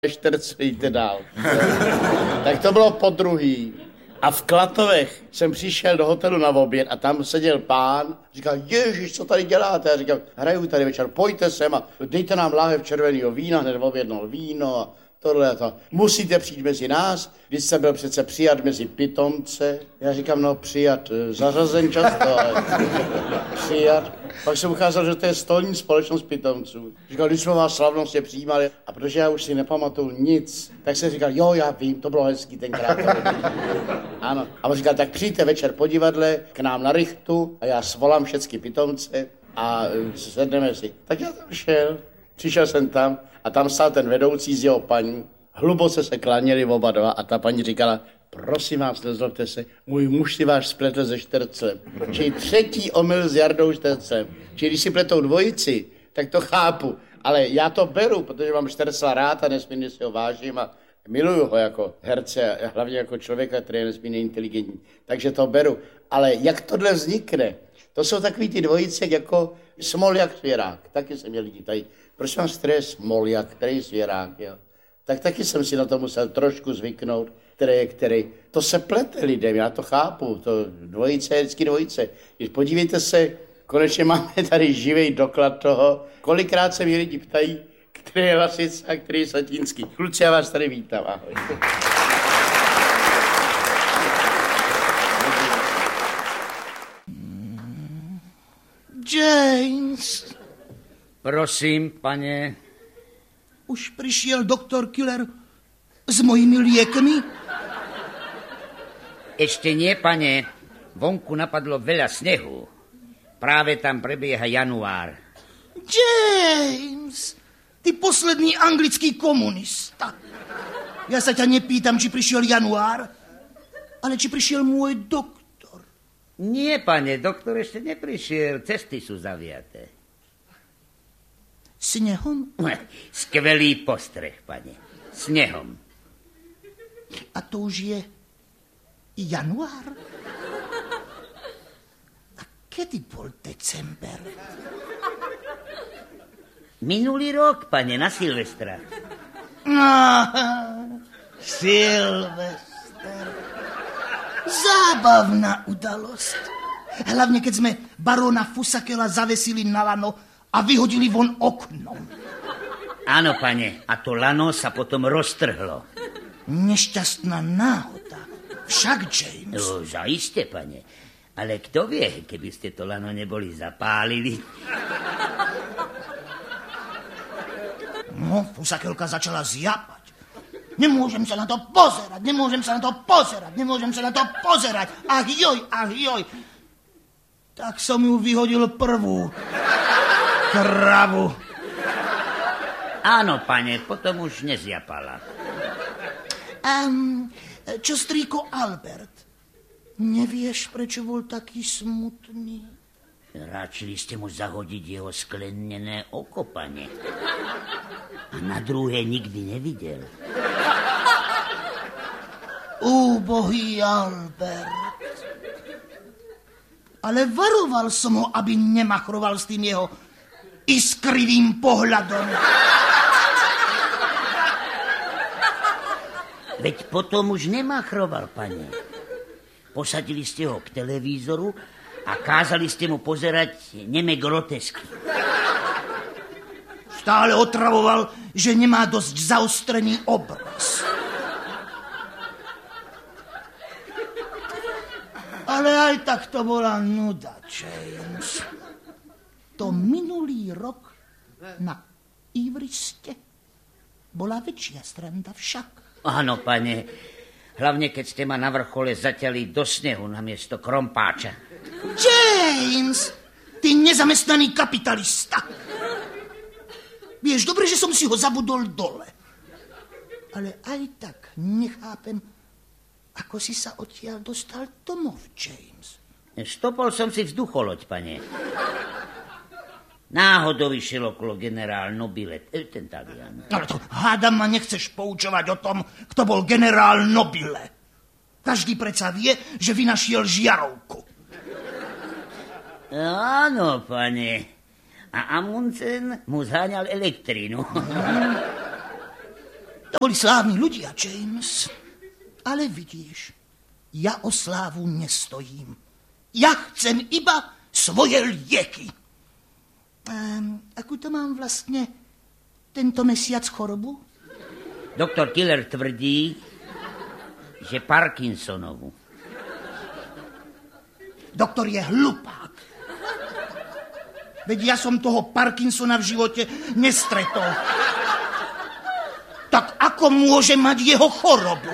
štercujte dál. Tak to bylo podruhý. A v Klatovech jsem přišel do hotelu na oběd a tam seděl pán, říkal, Ježíš, co tady děláte? Já říkal, hraju tady večer, pojďte sem a dejte nám láhev červeného vína, hned objednal víno a tohle a to. Musíte přijít mezi nás, když jsem byl přece přijat mezi pitomce. Já říkám, no přijat, zařazen často, ale přijat. Pak jsem ukázal, že to je stolní společnost pitomců. Říkal, když jsme vás slavnostně přijímali, a protože já už si nepamatuju nic, tak jsem říkal, jo, já vím, to bylo hezký tenkrát. Ano. A on říkal, tak přijďte večer po divadle k nám na Richtu a já svolám všechny pitomce a sedneme si. Tak já tam šel, přišel jsem tam a tam stál ten vedoucí s jeho paní. Hluboce se klaněli oba dva a ta paní říkala, prosím vás, nezlobte se, můj muž si váš spletl se Šterclem. Čili třetí omyl s Jardou Šterclem. Čili když si pletou dvojici, tak to chápu. Ale já to beru, protože mám Štercla rád a nesmírně si ho vážím a miluju ho jako herce a hlavně jako člověka, který je nesmírně inteligentní. Takže to beru. Ale jak tohle vznikne? To jsou takový ty dvojice jako Smoljak, Svěrák. Taky jsem měl lidi tady. Proč mám stres Smoljak, který je Svěrák, jo? Tak taky jsem si na to musel trošku zvyknout, který. To se plete lidem, já to chápu, to dvojice je vždycky dvojice. Když podívejte se, konečně máme tady živý doklad toho, kolikrát se mě lidi ptají, který je Lasic a který je Satínský. Kluci, já vás tady vítám, ahoj. James. Prosím, pane. Už prišiel doktor Killer s mojimi liekmi? Ešte nie, pane. Vonku napadlo veľa snehu. Práve tam prebieha január. James, ty posledný anglický komunista. Ja sa ťa nepýtam, či prišiel január, ale či prišiel môj doktor. Nie, pane, doktor ešte neprišiel. Cesty sú zaviaté. Snehom? Skvelý postreh, pane. Snehom. A to už je január? A kedy bol december? Minulý rok, pane, na Silvestra. Silvester. Zábavná udalosť. Hlavne, keď sme baróna Fusakela zavesili na lano a vyhodili von oknom. Áno, pane, a to lano sa potom roztrhlo. Nešťastná náhoda. Však, James. No, zaiste, pane. Ale kto vie, keby ste to lano neboli zapálili? No, Fusakelka začala zjapať. Nemôžem sa na to pozerať. Ach joj. Tak som ju vyhodil prvú. Kravu. Áno, pane, potom už nezjapala. Čo strýko Albert? Nevieš, prečo bol taký smutný? Ráčili ste mu zahodiť jeho sklenené oko, pane. A na druhé nikdy nevidel. Úbohý Albert. Ale varoval som ho, aby nemachroval s tým jeho iskrivým pohľadom. Veď potom už nemachroval, pane. Posadili ste ho k televízoru a kázali ste mu pozerať neme grotesky. Stále otravoval, že nemá dosť zaostrený obraz. Ale aj tak to bola nuda, James. To minulý rok na Ivriste bola väčšia sranda však. Áno, pane. Hlavne, keď ste ma na vrchole zaťali do snehu namiesto krompáča. James, ty nezamestnaný kapitalista. Vieš, dobre, že som si ho zabudol dole. Ale aj tak nechápem, ako si sa odtiaľ dostal domov, James. Stopol som si vzducholoď, pane. Náhodou išiel okolo generál Nobile, ten Talian. Ale to hádam ma nechceš poučovať o tom, kto bol generál Nobile. Každý predsa vie, že vynašiel žiarovku. Áno, pane. A Amundsen mu zháňal elektrínu. To boli slávni ľudia, James. Ale vidíš, ja o slávu nestojím. Ja chcem iba svoje lieky. Akú to mám vlastne tento mesiac chorobu? Doktor Killer tvrdí, že Parkinsonovu. Doktor je hlupák. Veď ja som toho Parkinsona v živote nestretol. Tak ako môže mať jeho chorobu?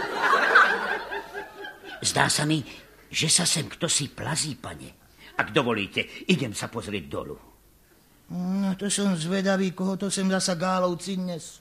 Zdá sa mi, že sa sem ktosi plazí, pane. Ak dovolíte, idem sa pozrieť dolu. No, to som zvedavý, koho to sem zasa gálovci nesú.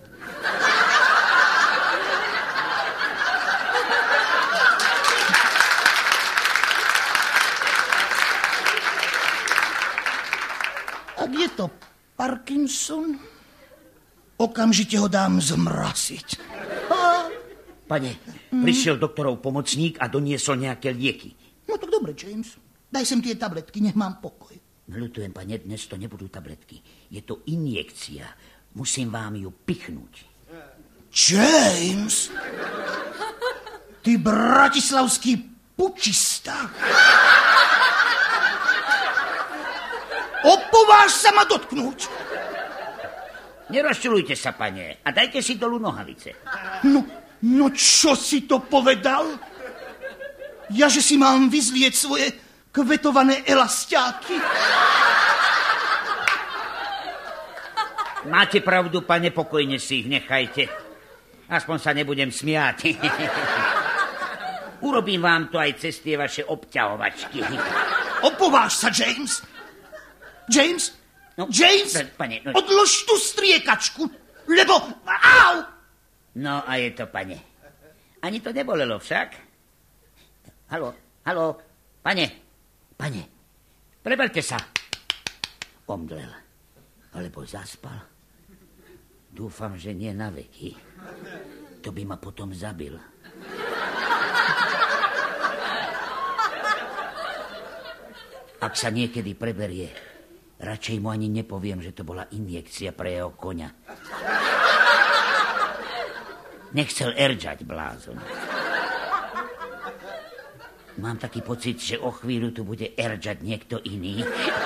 Ak je to Parkinson, okamžite ho dám zmraziť. Pane, prišiel doktorov pomocník a doniesol nejaké lieky. No tak dobre, James. Daj sem tie tabletky, nech mám pokoj. Ľutujem, pane, dnes to nebudú tabletky. Je to injekcia. Musím vám ju pichnúť. James! Ty bratislavský pučista! Opováž sa ma dotknúť! Nerozčulujte sa, pane, a dajte si dolu nohavice. No čo si to povedal? Ja, že si mám vyzlieť svoje kvetované elastiáky? Máte pravdu, pane, pokojne si ich nechajte. Aspoň sa nebudem smiať. Urobím vám to aj cez tie vaše obťahovačky. Opováž sa, James! James? No, James? Pane, no... Odlož tú striekačku, lebo... Au! No a je to, pane. Ani to nebolelo však. Haló, pane, preberte sa. Omdlel, alebo zaspal. Dúfam, že nie na veky. To by ma potom zabil. Ak sa niekedy preberie, radšej mu ani nepoviem, že to bola injekcia pre jeho koňa. Nechcel eržať, blázon. Mám taký pocit, že o chvíľu tu bude eržať niekto iný.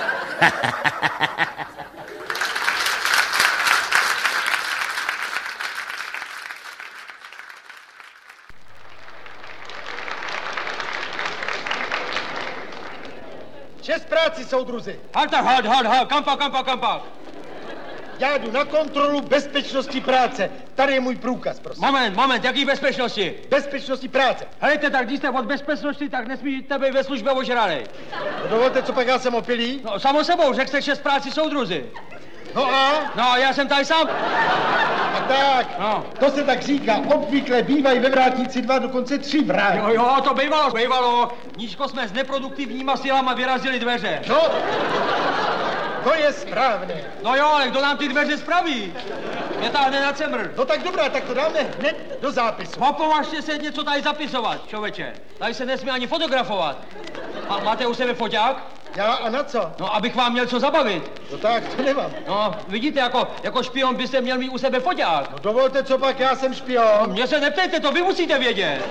Čest práci, soudruzi. Halt, kampak. Já jdu na kontrolu bezpečnosti práce. Tady je můj průkaz, prosím. Moment, jaký bezpečnosti? Bezpečnosti práce. Helejte, tak když jste od bezpečnosti, tak nesmíte být ve službě ožralej. No, dovolte, co pak já jsem opilý? No, samo sebou, řekl jste čest práci, soudruzi. No a? No, já jsem tady sám. A tak, no. To se tak říká. Obvykle bývají ve vrátnici 2, dokonce 3 vrátníci. Jo, to bývalo. Nížko jsme s neproduktivníma silama vyrazili dveře. No, to je správné. No jo, ale kdo nám ty dveře spraví? Mě táhne na cemr. No tak dobrá, tak to dáme hned do zápisu. Považte se něco tady zapisovat, člověče. Tady se nesmí ani fotografovat. Máte u sebe foťák? Já a na co? No, abych vám měl co zabavit. No tak, to nemám. No, vidíte, jako špion byste měl mít u sebe foťák. No dovolte, co pak, já jsem špion. No, mě se neptejte, to vy musíte vědět.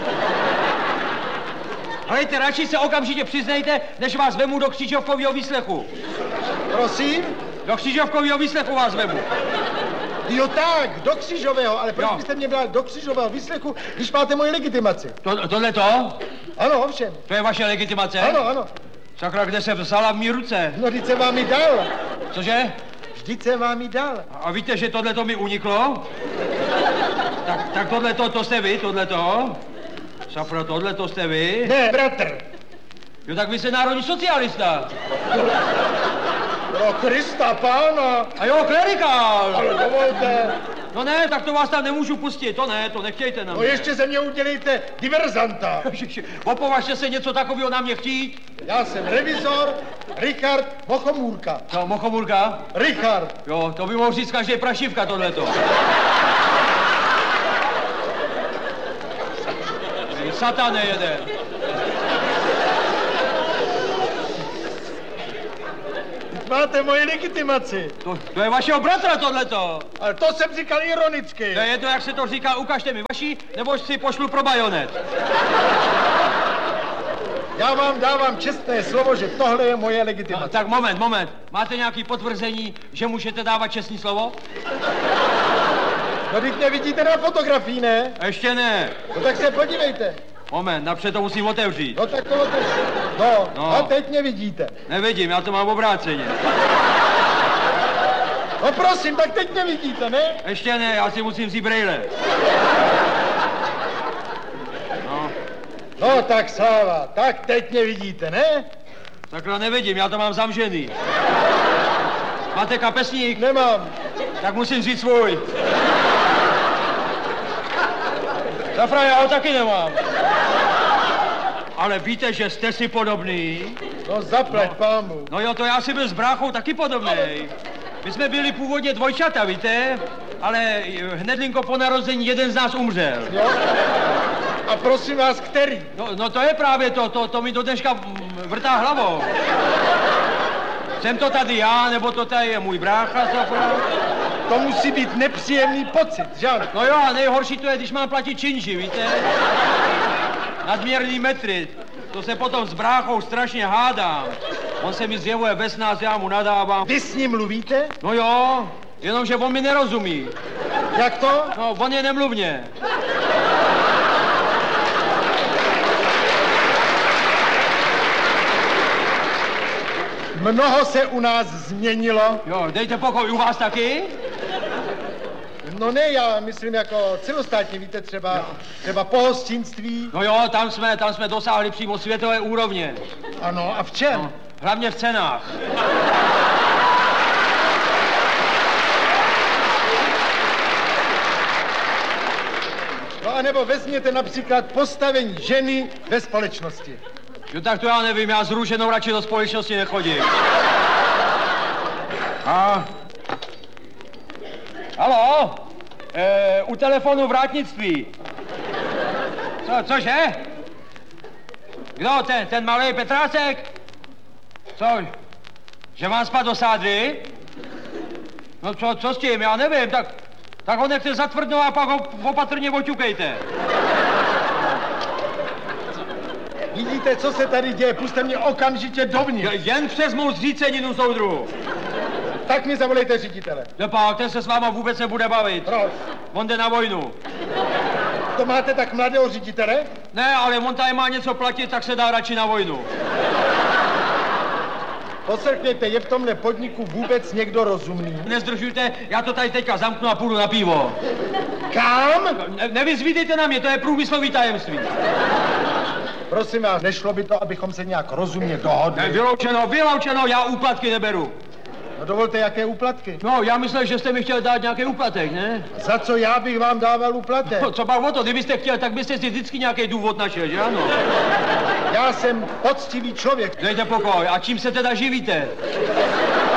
Hejte, radši se okamžitě přiznejte, než vás vemu do Křižovkovýho výslechu. Prosím? Do Křižovkovýho výslechu vás vemu. Jo tak, do Křižového, ale proč byste mě brali do Křižového výslechu, když máte moji legitimaci? Tohle to? Ano, ovšem. To je vaše legitimace? Ano. Sakra, kde se vzala v mý ruce? No, vždyť jsem vám ji dal. Cože? Vždyť jsem vám ji dal. A víte, že tohleto mi uniklo? Tak tohleto, to jste vy, tohleto? Sakra, tohleto jste vy? Ne, bratr. Jo, tak vy jste národní socialista. Pro Krista pána. A jo, klerikál. Ale dovolte. No ne, tak to vás tam nemůžu pustit, to ne, to nechtějte na mě. No ještě ze mě udělejte diverzanta. Opovažte se něco takového na mě chtít. Já jsem revizor Richard Mochomůrka. No, Mochomůrka? Richard. Jo, to by mohl říct každý prašivka tohleto. Satane jeden. máte moji legitimaci. To je vašeho bratra tohleto. Ale to jsem říkal ironicky. To je jedno, jak se to říká, ukažte mi vaši, nebo si pošlu pro bajonet. Já vám dávám čestné slovo, že tohle je moje legitimace. No, tak moment. Máte nějaký potvrzení, že můžete dávat čestné slovo? No, teď nevidíte na fotografii, ne? Ještě ne. No, tak se podívejte. Moment, napřed to musím otevřít. No, tak to otevřte. No, a teď nevidíte. Nevidím, já to mám obráceně. No, prosím, tak teď nevidíte, ne? Ještě ne, já si musím vzít brejle. No, tak sláva, tak teď nevidíte, ne? Takhle nevidím, já to mám zamžený. Máte kapesník? Nemám. Tak musím vzít svůj. Zafra, já ho taky nemám. Ale víte, že jste si podobný? No, zaplať pámu. No jo, to já si byl s bráchou taky podobnej. My jsme byli původně dvojčata, víte? Ale hnedlinko po narození jeden z nás umřel. Jo? A prosím vás, který? No to je právě to mi do dneška vrtá hlavou. Jsem to tady já, nebo to tady je můj brácha, Zafra? To musí být nepříjemný pocit, že ano? No jo, a nejhorší to je, když mám platit činži, víte? Nadměrný metry. To se potom s bráchou strašně hádám. On se mi zjevuje bez nás, já mu nadávám. Vy s ním mluvíte? No jo, jenomže on mi nerozumí. Jak to? No, on je nemluvně. Mnoho se u nás změnilo. Jo, dejte pokoj, u vás taky? No ne, já myslím jako celostátně, víte, třeba pohostinství. No jo, tam jsme dosáhli přímo světové úrovně. Ano, a v čem? No, hlavně v cenách. No a nebo vezměte například postavení ženy ve společnosti. Jo, tak to já nevím, já s Růženou radši do společnosti nechodím. Haló? U telefonu vrátnictví. Cože? Kdo, ten malý Petrácek? Co? Že mám spát do sádry? No co s tím, já nevím, tak ho nechte zatvrdnout a pak ho opatrně oťukejte. Vidíte, co se tady děje, puste mě okamžitě dovnitř. Jen přes mou zříceninu, soudruhu. Tak mi zavolejte ředitele. Nepak, ten se s váma vůbec nebude bavit. Proč? On jde na vojnu. To máte tak mladého ředitele? Ne, ale on tady má něco platit, tak se dá radši na vojnu. Poslouchejte, je v tomhle podniku vůbec někdo rozumný? Nezdržujte, já to tady teďka zamknu a půjdu na pivo. Kam? Nevyzvídejte na mě, to je průmyslový tajemství. Prosím vás, nešlo by to, abychom se nějak rozumně dohodli? Vyloučeno, já úplatky neberu. No dovolte, jaké úplatky? No, já myslel, že jste mi chtěl dát nějaký úplatek, ne? Za co já bych vám dával úplatek? No, co pak o to, kdybyste chtěl, tak byste si vždycky nějaký důvod našel, že ano? Já jsem poctivý člověk. Dejte pokoj, a čím se teda živíte?